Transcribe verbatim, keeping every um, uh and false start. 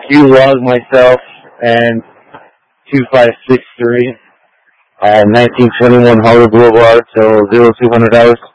Q log myself and two five six three at nineteen twenty-one Hollywood Boulevard till zero two hundred hours.